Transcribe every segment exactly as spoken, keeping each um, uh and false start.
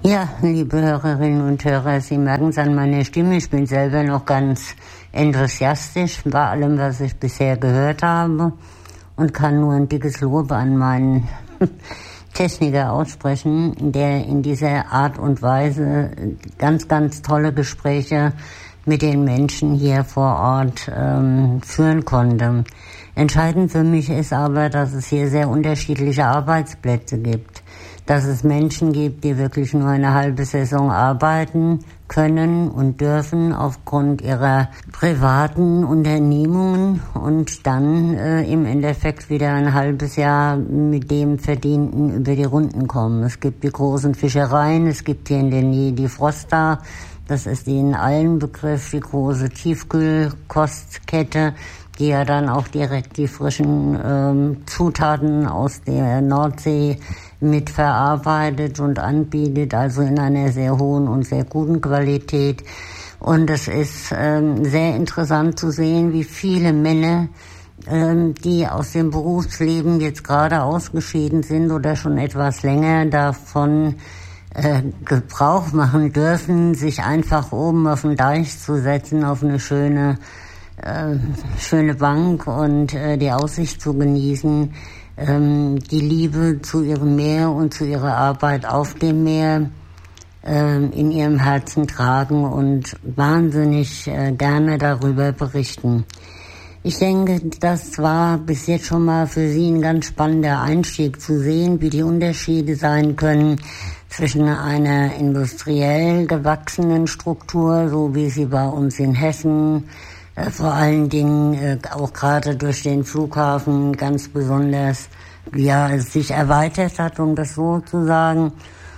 Ja, liebe Hörerinnen und Hörer, Sie merken es an meiner Stimme, ich bin selber noch ganz enthusiastisch bei allem, was ich bisher gehört habe und kann nur ein dickes Lob an meinen Techniker aussprechen, der in dieser Art und Weise ganz, ganz tolle Gespräche mit den Menschen hier vor Ort ähm, führen konnte. Entscheidend für mich ist aber, dass es hier sehr unterschiedliche Arbeitsplätze gibt. Dass es Menschen gibt, die wirklich nur eine halbe Saison arbeiten können und dürfen aufgrund ihrer privaten Unternehmungen und dann äh, im Endeffekt wieder ein halbes Jahr mit dem Verdienten über die Runden kommen. Es gibt die großen Fischereien, es gibt hier in der Nähe die Frosta, das ist die in allen Begriff, die große Tiefkühlkostkette, die ja dann auch direkt die frischen ähm, Zutaten aus der Nordsee mitverarbeitet und anbietet, also in einer sehr hohen und sehr guten Qualität. Und es ist ähm, sehr interessant zu sehen, wie viele Männer, ähm, die aus dem Berufsleben jetzt gerade ausgeschieden sind oder schon etwas länger davon äh, Gebrauch machen dürfen, sich einfach oben auf den Deich zu setzen, auf eine schöne, äh, schöne Bank und äh, die Aussicht zu genießen, die Liebe zu ihrem Meer und zu ihrer Arbeit auf dem Meer ähm, in ihrem Herzen tragen und wahnsinnig äh, gerne darüber berichten. Ich denke, das war bis jetzt schon mal für Sie ein ganz spannender Einstieg zu sehen, wie die Unterschiede sein können zwischen einer industriell gewachsenen Struktur, so wie sie bei uns in Hessen vor allen Dingen äh, auch gerade durch den Flughafen ganz besonders ja sich erweitert hat, um das so zu sagen.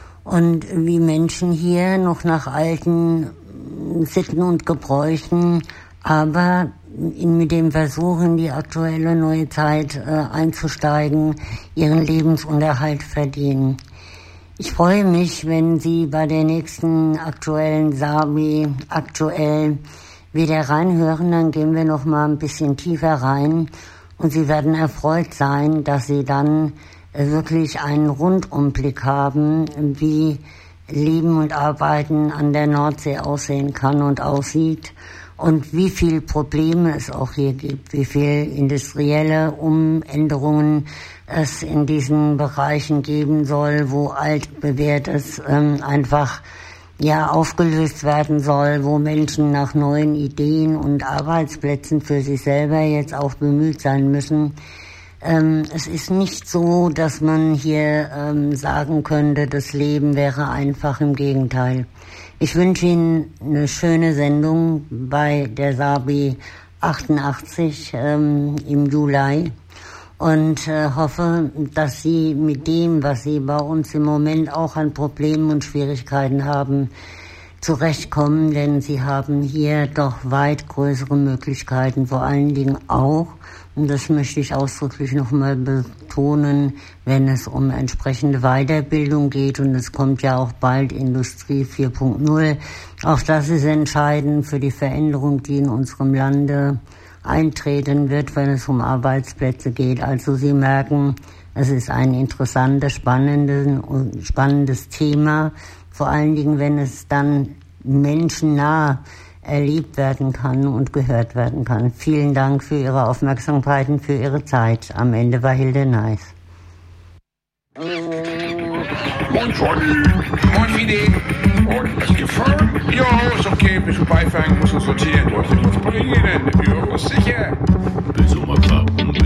Und wie Menschen hier noch nach alten Sitten und Gebräuchen, aber in, mit dem Versuch, in die aktuelle neue Zeit äh, einzusteigen, ihren Lebensunterhalt verdienen. Ich freue mich, wenn Sie bei der nächsten aktuellen Sabi aktuell wieder reinhören, dann gehen wir noch mal ein bisschen tiefer rein und Sie werden erfreut sein, dass Sie dann wirklich einen Rundumblick haben, wie Leben und Arbeiten an der Nordsee aussehen kann und aussieht und wie viel Probleme es auch hier gibt, wie viel industrielle Umänderungen es in diesen Bereichen geben soll, wo altbewährtes ähm, einfach ja aufgelöst werden soll, wo Menschen nach neuen Ideen und Arbeitsplätzen für sich selber jetzt auch bemüht sein müssen. Ähm, es ist nicht so, dass man hier ähm, sagen könnte, das Leben wäre einfach, im Gegenteil. Ich wünsche Ihnen eine schöne Sendung bei der Sabi achtundachtzig ähm, im Juli. Und äh, hoffe, dass Sie mit dem, was Sie bei uns im Moment auch an Problemen und Schwierigkeiten haben, zurechtkommen. Denn Sie haben hier doch weit größere Möglichkeiten, vor allen Dingen auch, und das möchte ich ausdrücklich nochmal betonen, wenn es um entsprechende Weiterbildung geht. Und es kommt ja auch bald Industrie vier Punkt null. Auch das ist entscheidend für die Veränderung, die in unserem Lande eintreten wird, wenn es um Arbeitsplätze geht. Also Sie merken, es ist ein interessantes, spannendes, spannendes Thema, vor allen Dingen, wenn es dann menschennah erlebt werden kann und gehört werden kann. Vielen Dank für Ihre Aufmerksamkeit und für Ihre Zeit. Am Ende war Hilde Neiß. Moin Johnny, moin Fide. Und das gefallen? Ja, ist okay, ein bisschen beifangen, muss uns sortieren. Du hast dich was bringen, ja, sicher.